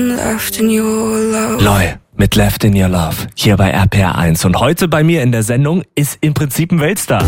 Loi mit Left in Your Love hier bei RPR 1. Und heute bei mir in der Sendung ist im Prinzip ein Weltstar.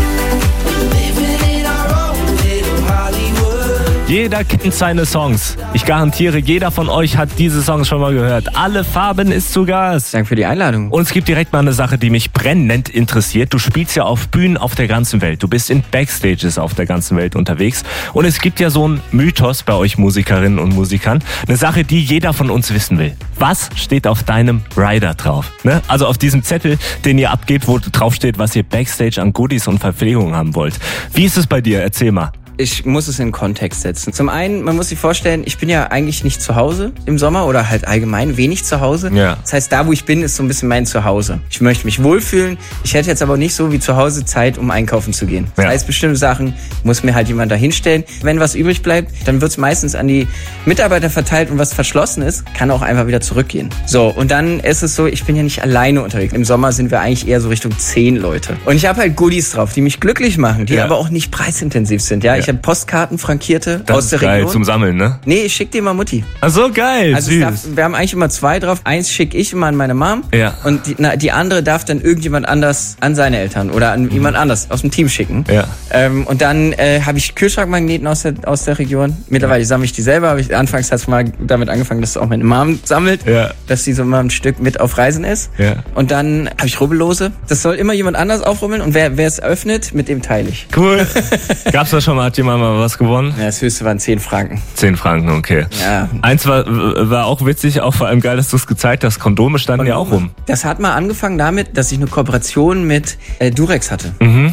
Jeder kennt seine Songs. Ich garantiere, jeder von euch hat diese Songs schon mal gehört. Alle Farben ist zu Gast. Danke für die Einladung. Und es gibt direkt mal eine Sache, die mich brennend interessiert. Du spielst ja auf Bühnen auf der ganzen Welt. Du bist in Backstages auf der ganzen Welt unterwegs. Und es gibt ja so einen Mythos bei euch Musikerinnen und Musikern. Eine Sache, die jeder von uns wissen will. Was steht auf deinem Rider drauf? Ne? Also auf diesem Zettel, den ihr abgebt, wo drauf steht, was ihr Backstage an Goodies und Verpflegung haben wollt. Wie ist es bei dir? Erzähl mal. Ich muss es in Kontext setzen. Zum einen, man muss sich vorstellen, ich bin ja eigentlich nicht zu Hause im Sommer oder halt allgemein wenig zu Hause. Ja. Das heißt, da wo ich bin, ist so ein bisschen mein Zuhause. Ich möchte mich wohlfühlen. Ich hätte jetzt aber nicht so wie zu Hause Zeit, um einkaufen zu gehen. Das heißt, bestimmte Sachen muss mir halt jemand da hinstellen. Wenn was übrig bleibt, dann wird es meistens an die Mitarbeiter verteilt und was verschlossen ist, kann auch einfach wieder zurückgehen. So, und dann ist es so, ich bin ja nicht alleine unterwegs. Im Sommer sind wir eigentlich eher so Richtung 10 Leute. Und ich habe halt Goodies drauf, die mich glücklich machen, die aber auch nicht preisintensiv sind. Ja, ich habe Postkarten frankierte aus der Region. Geil zum Sammeln, ne? Nee, ich schick dir mal Mutti. Ach so, geil, also süß. Wir haben eigentlich immer 2 drauf. Eins schicke ich immer an meine Mom. Ja. Und die andere darf dann irgendjemand anders an seine Eltern oder an jemand anders aus dem Team schicken. Ja. Und dann habe ich Kühlschrankmagneten aus der Region. Mittlerweile sammle ich die selber. Anfangs hat es mal damit angefangen, dass auch meine Mom sammelt. Ja. Dass sie so mal ein Stück mit auf Reisen ist. Ja. Und dann habe ich Rubbellose. Das soll immer jemand anders aufrubbeln. Und wer es öffnet, mit dem teile ich. Cool. Gab's das schon mal? Hat jemand mal was gewonnen? Ja, das höchste waren 10 Franken. 10 Franken, okay. Ja. Eins war auch witzig, auch vor allem geil, dass du es gezeigt hast. Kondome standen ja auch rum. Das hat mal angefangen damit, dass ich eine Kooperation mit Durex hatte.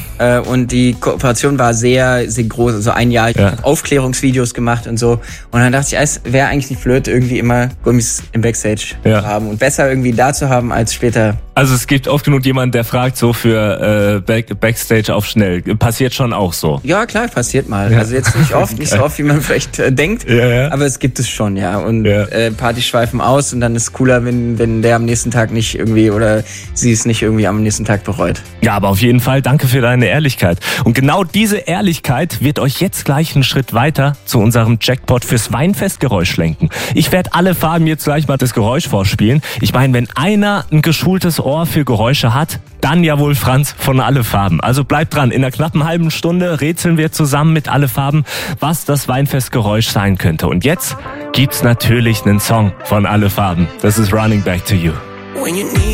Und die Kooperation war sehr, sehr groß. Also ein Jahr Aufklärungsvideos gemacht und so. Und dann dachte ich, es wäre eigentlich nicht blöd, irgendwie immer Gummis im Backstage zu haben. Und besser irgendwie da zu haben, als später. Also es gibt oft genug jemanden, der fragt so für Backstage auf schnell. Passiert schon auch so? Ja, klar, passiert mal. Ja. Also jetzt nicht oft, nicht so oft, wie man vielleicht denkt. Ja. Aber es gibt es schon, ja. Und Partys schweifen aus und dann ist es cooler, wenn der am nächsten Tag nicht irgendwie oder sie es nicht irgendwie am nächsten Tag bereut. Ja, aber auf jeden Fall danke für deine Ehrlichkeit. Und genau diese Ehrlichkeit wird euch jetzt gleich einen Schritt weiter zu unserem Jackpot fürs Weinfestgeräusch lenken. Ich werde alle Farben jetzt gleich mal das Geräusch vorspielen. Ich meine, wenn einer ein geschultes Ohr für Geräusche hat, dann ja wohl Franz von Alle Farben. Also bleibt dran, in einer knappen halben Stunde rätseln wir zusammen mit Alle Farben, was das Weinfestgeräusch sein könnte. Und jetzt gibt's natürlich einen Song von Alle Farben. Das ist Running Back to You.